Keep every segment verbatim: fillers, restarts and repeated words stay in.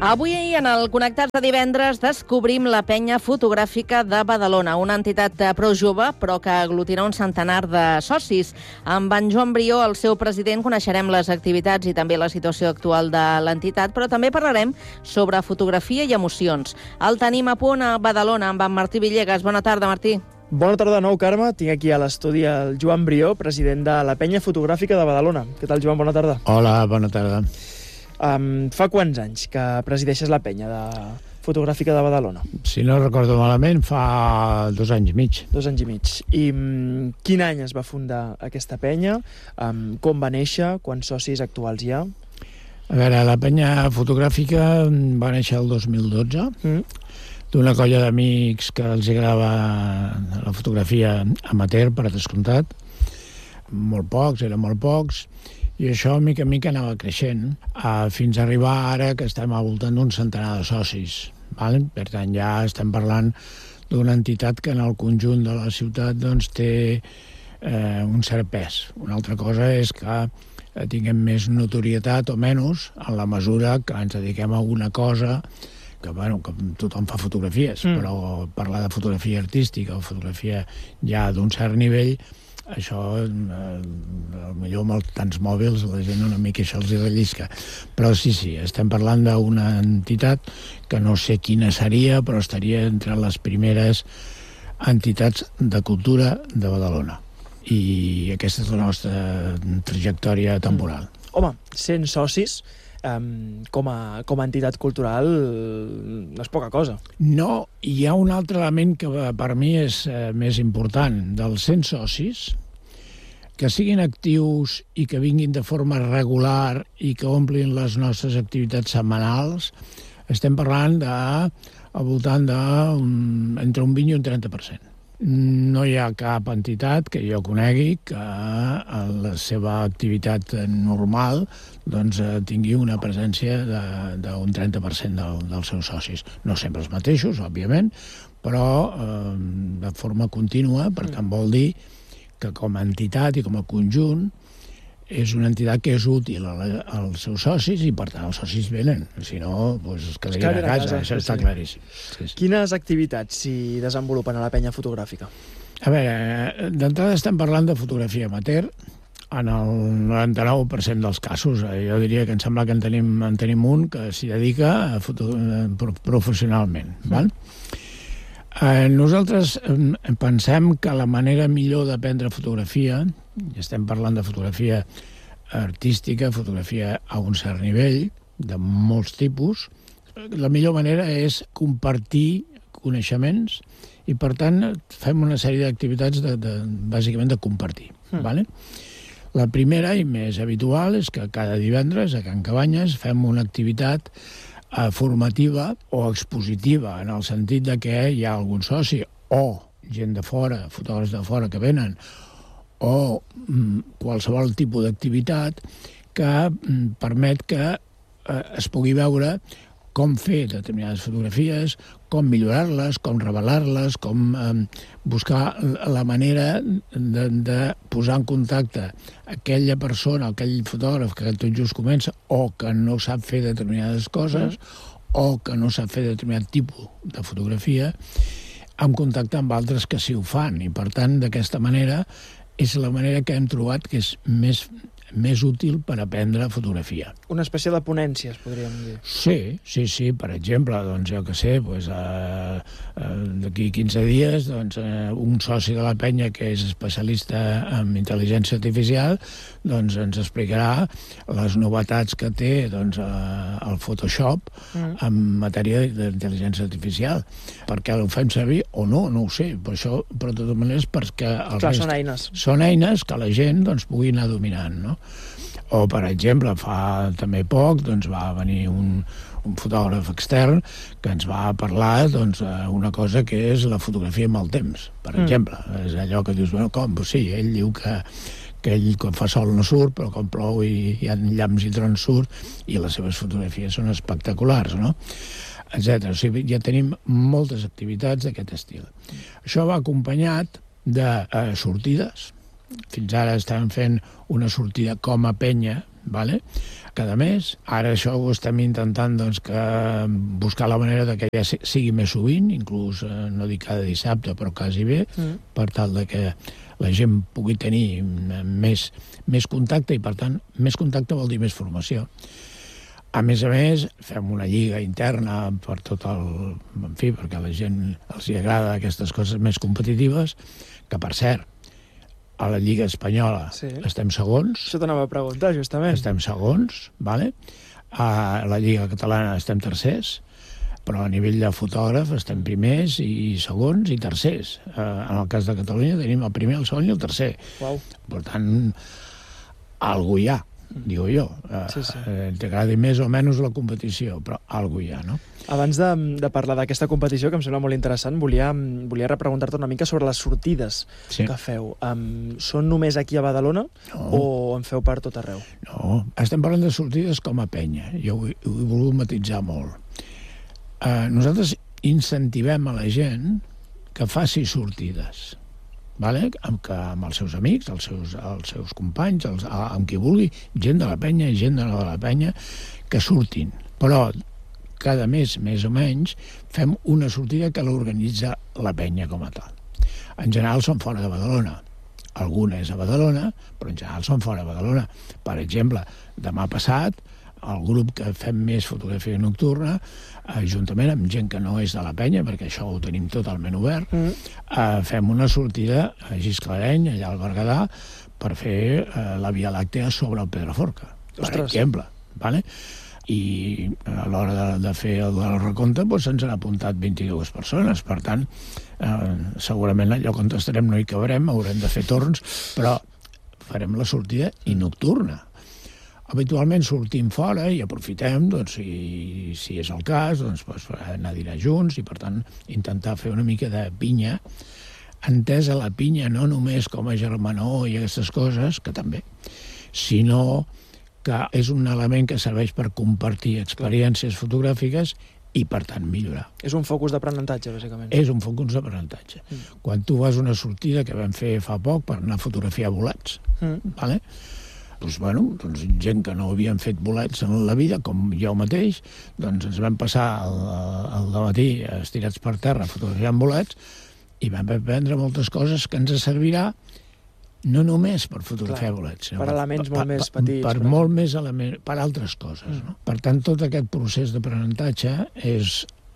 Avui en el Connectats de divendres descobrim la penya fotogràfica de Badalona, una entitat prou jove però que aglutina un centenar de socis. Amb en Joan Brió, el seu president, coneixerem les activitats i també la situació actual de l'entitat, però també parlarem sobre fotografia i emocions. El tenim a punt a Badalona amb en Martí Villegas. Bona tarda, Martí. Bona tarda de nou, Carme. Tinc aquí a l'estudi el Joan Brió, president de la penya fotogràfica de Badalona. Què tal, Joan? Bona tarda. Hola, bona tarda. Um, fa quants anys que presideixes la penya de fotogràfica de Badalona? Si no recordo malament, fa dos anys i mig. Dos anys i mig. I um, quin any es va fundar aquesta penya? Um, com va néixer? Quants socis actuals hi ha? A veure, la penya fotogràfica va néixer el dos mil dotze, mm. d'una colla d'amics que els agradava la fotografia amateur, per descomptat. Molt pocs, eren molt pocs. I això, mica en mica, anava creixent, uh, fins a arribar ara que estem al voltant d'un centenar de socis. Val? Per tant, ja estem parlant d'una entitat que en el conjunt de la ciutat doncs, té eh, un cert pes. Una altra cosa és que eh, tinguem més notorietat o menys en la mesura que ens dediquem a una cosa que, bueno, que tothom fa fotografies, mm. però parlar de fotografia artística o fotografia ja d'un cert nivell, això, eh, potser amb tants mòbils la gent una mica això els hi rellisca. Però sí, sí, estem parlant d'una entitat que no sé quina seria, però estaria entre les primeres entitats de cultura de Badalona. I aquesta és la nostra trajectòria temporal. Mm. Home, cent socis, Um, com, a, com a entitat cultural no és poca cosa. No, hi ha un altre element que per mi és eh, més important. Dels cent socis, que siguin actius i que vinguin de forma regular i que omplin les nostres activitats setmanals, estem parlant de, al voltant de un, entre un vint i un trenta per cent. No hi ha cap entitat que jo conegui que en la seva activitat normal doncs, tingui una presència d'un trenta per cent del, dels seus socis. No sempre els mateixos, òbviament, però eh, de forma contínua, per tant vol dir que com a entitat i com a conjunt és una entitat que és útil als seus socis i, per tant, els socis venen. Si no, doncs es quedarien a casa. Això està claríssim. Sí, sí. Quines activitats s'hi desenvolupen a la penya fotogràfica? A veure, d'entrada estem parlant de fotografia amateur en el noranta-nou per cent dels casos. Jo diria que em sembla que en tenim, en tenim un que s'hi dedica a foto, professionalment. Mm. Val? Eh, nosaltres eh, pensem que la manera millor d'aprendre fotografia, i estem parlant de fotografia artística, fotografia a un cert nivell, de molts tipus, la millor manera és compartir coneixements i, per tant, fem una sèrie d'activitats de, de, bàsicament de compartir. Mm. Vale? La primera i més habitual és que cada divendres a Can Cabanyes fem una activitat formativa o expositiva, en el sentit de que hi ha algun soci o gent de fora, fotògrafs de fora que venen, o mm, qualsevol tipus d'activitat que mm, permet que eh, es pugui veure com fer determinades fotografies, com millorar-les, com revelar-les, com eh, buscar la manera de, de posar en contacte aquella persona, aquell fotògraf que tot just comença o que no sap fer determinades coses mm. o que no sap fer determinat tipus de fotografia, en contacte amb altres que sí ho fan. I, per tant, d'aquesta manera és la manera que hem trobat que és més més útil per aprendre fotografia. Una espècie de ponències, podríem dir. Sí, sí, sí. Per exemple, doncs, jo què sé, doncs, eh, eh, d'aquí quinze dies doncs, eh, un soci de la penya que és especialista en intel·ligència artificial doncs, ens explicarà les novetats que té doncs, eh, el Photoshop mm. en matèria d'intel·ligència artificial. Per què ho fem servir o no, no ho sé. Per això, però de totes maneres, perquè el Clar, rest... són eines. Són eines que la gent doncs, pugui anar dominant, no? O, per exemple, fa també poc doncs, va venir un, un fotògraf extern que ens va parlar doncs, una cosa que és la fotografia amb el temps, per mm. exemple. És allò que dius, bueno, com? Pues sí, ell diu que, que ell quan fa sol no surt, però quan plou i hi ha llamps i trons surt, i les seves fotografies són espectaculars, no? Etcètera. O sigui, ja tenim moltes activitats d'aquest estil. Això va acompanyat de eh, sortides. Fins ara estem fent una sortida com a penya, vale? Cada mes. Ara això ho estem intentant doncs, que buscar la manera de que ja sigui més sovint, inclús eh, no dic cada dissabte, però quasi bé, mm. per tal de que la gent pugui tenir més, més contacte i, per tant, més contacte vol dir més formació. A més a més, fem una lliga interna per tot el... En fi, perquè a la gent els hi agrada aquestes coses més competitives, que, per cert, a la Lliga Espanyola sí. estem segons. Això t'anava a preguntar, justament. Estem segons, vale? A la Lliga Catalana estem tercers, però a nivell de fotògraf estem primers i segons i tercers. En el cas de Catalunya tenim el primer, el segon i el tercer. Uau. Per tant, algú hi ha, digo jo. Sí, sí. Eh, t'agradi més o menys la competició, però algú hi ha, no? Abans de, de parlar d'aquesta competició, que em sembla molt interessant, volia, volia repreguntar-te una mica sobre les sortides sí. que feu. Um, són només aquí a Badalona no. o en feu per tot arreu? No, estem parlant de sortides com a penya. Jo ho, ho he volgut matitzar molt. Uh, nosaltres incentivem a la gent que faci sortides, vale? amb, que, amb els seus amics, els seus, els seus companys, els, amb qui vulgui, gent de la penya i gent de la penya, que surtin. Però cada mes, més o menys, fem una sortida que l'organitza la penya com a tal. En general són fora de Badalona. Alguna és a Badalona, però en general són fora de Badalona. Per exemple, demà passat, el grup que fem més fotografia nocturna, eh, juntament amb gent que no és de la penya, perquè això ho tenim totalment obert, mm. eh, fem una sortida a Gisclareny, allà al Berguedà, per fer eh, la Via Làctea sobre el Pedraforca, per Ostres. exemple. Vale? I a l'hora de, de fer el, el recompte doncs se'ns han apuntat vint-i-dues persones. Per tant, eh, segurament allò on estarem no hi cabrem, haurem de fer torns, però farem la sortida i nocturna. Habitualment sortim fora i aprofitem, doncs, si, si és el cas, doncs, doncs, anar a dinar junts i, per tant, intentar fer una mica de pinya, entesa la pinya no només com a germanor i aquestes coses, que també, sinó que és un element que serveix per compartir experiències fotogràfiques i, per tant, millorar. És un focus d'aprenentatge, bàsicament. És un focus d'aprenentatge. Mm. Quan tu vas a una sortida que vam fer fa poc per anar a fotografiar bolets, mm. vale? doncs, bueno, doncs, gent que no havien fet bolets en la vida, com jo mateix, doncs ens vam passar el, el dematí estirats per terra fotografiant bolets i vam aprendre moltes coses que ens servirà no només per fotografiar Clar, bolets, sinó per elements per, molt per, més petits. Per, per molt més elements, per altres coses. Mm. No? Per tant, tot aquest procés d'aprenentatge és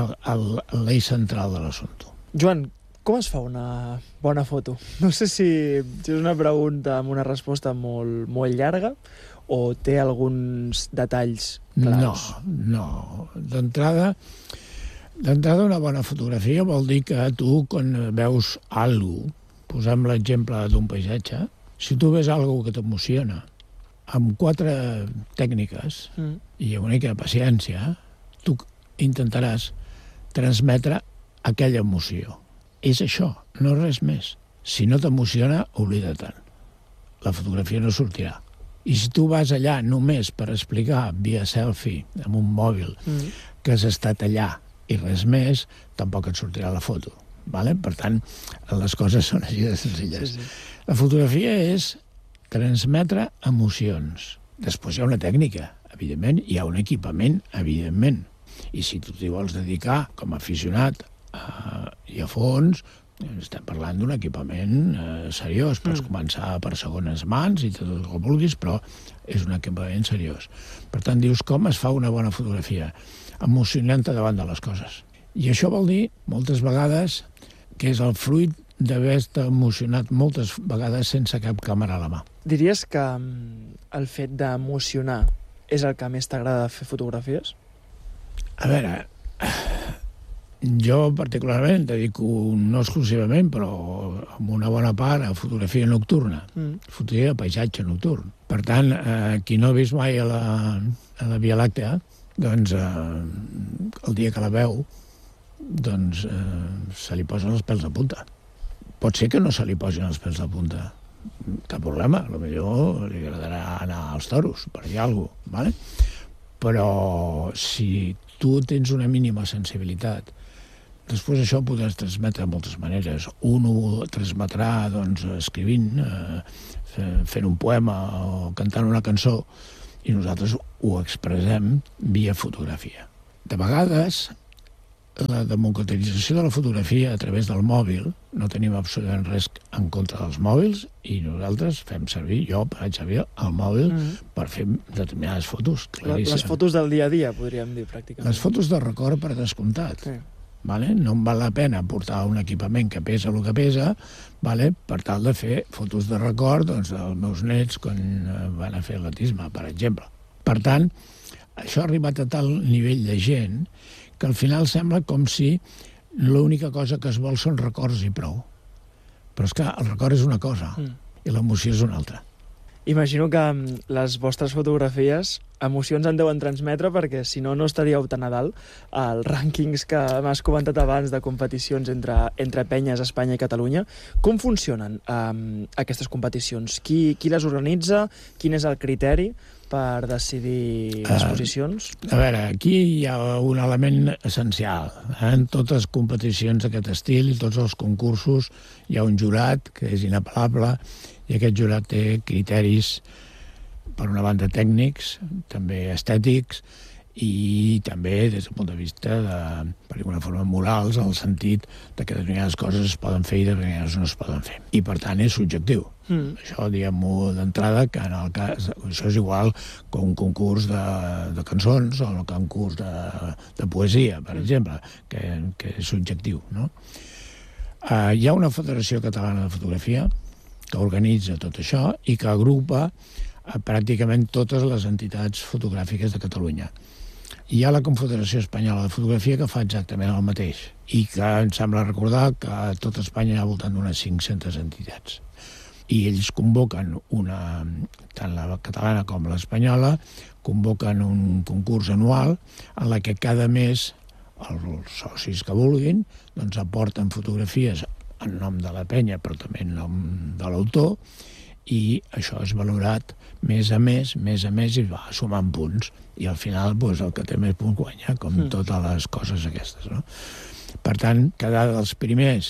l'eix central de l'assumpte. Joan, com es fa una bona foto? No sé si, si és una pregunta amb una resposta molt, molt llarga o té alguns detalls clars. No, no. D'entrada, d'entrada una bona fotografia vol dir que tu, quan veus alguna cosa, posem l'exemple d'un paisatge, si tu ves alguna cosa que t'emociona, amb quatre tècniques mm. i una mica de paciència, tu intentaràs transmetre aquella emoció. És això, no res més. Si no t'emociona, oblida-te'n. La fotografia no sortirà. I si tu vas allà només per explicar via selfie, amb un mòbil, mm. que has estat allà i res més, tampoc et sortirà la foto. Vale? Per tant, les coses són així de senzilles. Sí, sí. La fotografia és transmetre emocions. Després hi ha una tècnica, evidentment, hi ha un equipament, evidentment. I si tu t'hi vols dedicar com a aficionat eh, i a fons, estem parlant d'un equipament eh, seriós. Pots mm. començar per segones mans i tot el que vulguis, però és un equipament seriós. Per tant, dius, com es fa una bona fotografia? Emocionant-te davant de les coses. I això vol dir, moltes vegades, que és el fruit d'haver-te emocionat moltes vegades sense cap càmera a la mà. Diries que el fet d'emocionar és el que més t'agrada fer fotografies? A veure, jo particularment dedico, no exclusivament, però amb una bona part, a fotografia nocturna, mm. fotografia de paisatge nocturn. Per tant, eh, qui no ha vist mai a la, a la Via Làctea, doncs eh, el dia que la veu, doncs eh, se li posen els pèls de punta. Pot ser que no se li posin els pèls de punta. Cap problema, potser li agradarà anar als toros, per dir alguna cosa, ¿vale? Però si tu tens una mínima sensibilitat, després això ho podràs transmetre de moltes maneres. Un ho transmetrà doncs, escrivint, eh, fent un poema o cantant una cançó, i nosaltres ho expressem via fotografia. De vegades, la democratització de la fotografia a través del mòbil, no tenim absolutament res en contra dels mòbils, i nosaltres fem servir, jo faig servir el mòbil mm. per fer determinades fotos. Les fotos del dia a dia, podríem dir, pràcticament. Les fotos de record per descomptat. Sí. Vale? No em val la pena portar un equipament que pesa el que pesa, vale? Per tal de fer fotos de record doncs, dels meus nets quan van a fer atletisme, per exemple. Per tant, això ha arribat a tal nivell de gent que al final sembla com si l'única cosa que es vol són records i prou. Però és que el record és una cosa mm. i l'emoció és una altra. Imagino que les vostres fotografies emocions en deuen transmetre, perquè si no, no estaríeu tan a dalt als rànquings que m'has comentat abans de competicions entre, entre penyes Espanya i Catalunya. Com funcionen um, aquestes competicions? Qui, qui les organitza? Quin és el criteri per decidir les uh, posicions? A veure, aquí hi ha un element essencial. Eh? En totes les competicions d'aquest estil i tots els concursos hi ha un jurat que és inapel·lable, i aquest jurat té criteris, per una banda, tècnics, també estètics, i també des del punt de vista de, per alguna forma, morals, en el sentit de que determinades coses es poden fer i determinades no es poden fer. I, per tant, és subjectiu. Mm. Això, diguem-ho d'entrada, que en el cas... Això és igual que un concurs de, de cançons o un concurs de, de poesia, per exemple, que, que és subjectiu, no? Uh, hi ha una Federació Catalana de Fotografia que organitza tot això i que agrupa a pràcticament totes les entitats fotogràfiques de Catalunya. Hi ha la Confederació Espanyola de Fotografia que fa exactament el mateix i que em sembla recordar que a tot Espanya hi ha al voltant d'unes cinc-centes entitats. I ells convoquen una, tant la catalana com l'espanyola, convoquen un concurs anual en la que cada mes els socis que vulguin doncs aporten fotografies en nom de la penya, però també en nom de l'autor, i això és valorat mes a mes, mes a mes, i va sumant punts. I al final, doncs, el que té més punts guanya, com mm. totes les coses aquestes, no? Per tant, quedar dels primers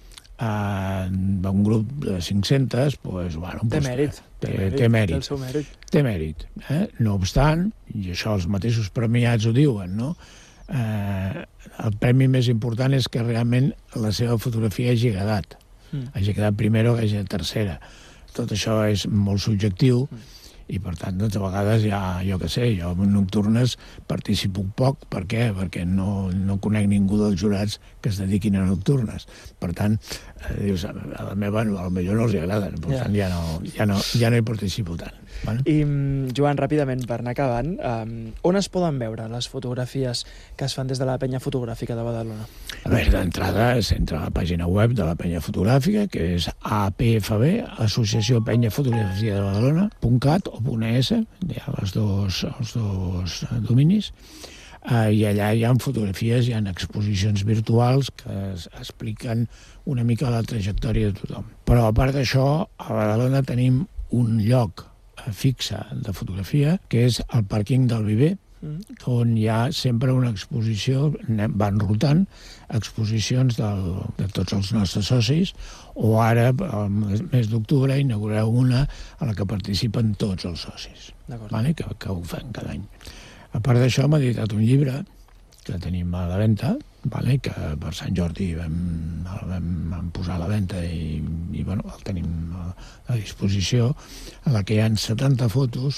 eh, d'un grup de cinc-centes, doncs, bueno... Té mèrit. Té, té mèrit. Té mèrit. Té el seu mèrit. Té mèrit. Eh? No obstant, i això els mateixos premiats ho diuen, no?, Eh, el premi més important és que realment la seva fotografia hagi agradat. Mm. Hagi quedat primera o hagi quedat tercera. Tot això és molt subjectiu mm. i, per tant, doncs, a vegades ja, jo què sé, jo en nocturnes participo poc. Per què? Perquè no, no conec ningú dels jurats que es dediquin a nocturnes. Per tant, eh, dius, a la meva a lo millor no els agraden, per yeah. tant ja no, ja, no, ja no hi participo tant. Vale? I, Joan, ràpidament, per anar acabant, um, on es poden veure les fotografies que es fan des de la penya fotogràfica de Badalona? A veure, d'entrada s'entra a la pàgina web de la penya fotogràfica, que és A P F B, Associació Penya Fotografia de Badalona, .cat o .es, hi ha els dos, els dos dominis, uh, i allà hi ha fotografies, hi ha exposicions virtuals que es, expliquen una mica la trajectòria de tothom. Però, a part d'això, a Badalona tenim un lloc fixa de fotografia, que és el pàrquing del Viver, mm. on hi ha sempre una exposició, van rotant exposicions del, de tots els nostres socis, o ara, al mes d'octubre, inaugureu una a la que participen tots els socis, vale? que, que ho fan cada any. A part d'això, m'ha editat un llibre que tenim a la venda, vale? que per Sant Jordi vam, el vam, vam posar a la venda i, i bueno, el tenim a, a disposició, en la que hi ha setanta fotos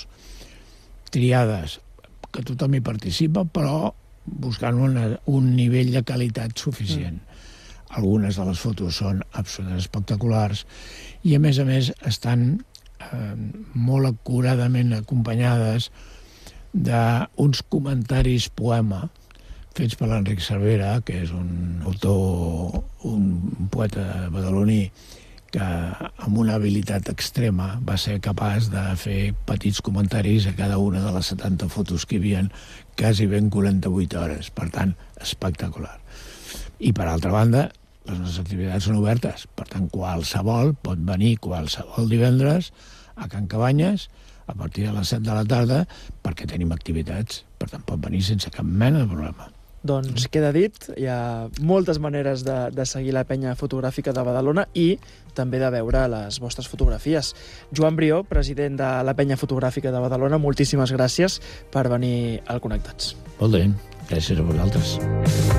triades, que tothom hi participa, però buscant una, un nivell de qualitat suficient. Mm. Algunes de les fotos són absolutament espectaculars i, a més a més, estan eh, molt acuradament acompanyades d'uns comentaris poema fets per l'Enric Cervera, que és un autor, un poeta badaloní, que amb una habilitat extrema va ser capaç de fer petits comentaris a cada una de les setanta fotos que hi havia, quasi ben quaranta-vuit hores. Per tant, espectacular. I, per altra banda, les nostres activitats són obertes. Per tant, qualsevol pot venir qualsevol divendres a Can Cabanyes a partir de les set de la tarda perquè tenim activitats. Per tant, pot venir sense cap mena de problema. Doncs queda dit, hi ha moltes maneres de, de seguir la penya fotogràfica de Badalona i també de veure les vostres fotografies. Joan Brió, president de la penya fotogràfica de Badalona, moltíssimes gràcies per venir al Connectats. Molt bé, gràcies a vosaltres.